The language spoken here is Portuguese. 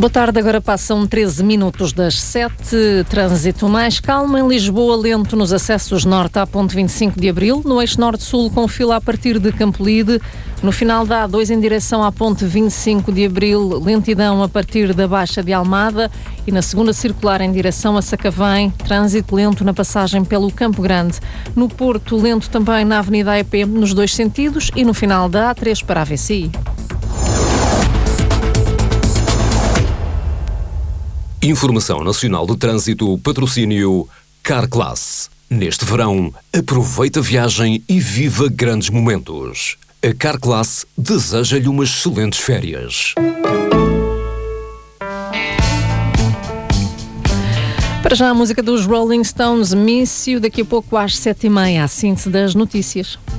Boa tarde, agora passam 13 minutos das 7. Trânsito mais calmo em Lisboa, lento nos acessos norte à ponte 25 de Abril, no eixo norte-sul com fila a partir de Campolide. No final da A2 em direção à ponte 25 de Abril, lentidão a partir da Baixa de Almada, e na segunda circular em direção a Sacavém, trânsito lento na passagem pelo Campo Grande. No Porto, lento também na Avenida AEP nos dois sentidos e no final da A3 para a VCI. Informação Nacional de Trânsito, patrocínio Carclass. Neste verão, aproveita a viagem e viva grandes momentos. A Carclass deseja-lhe umas excelentes férias. Para já a música dos Rolling Stones, Miss You, daqui a pouco às 7h30, a síntese das notícias.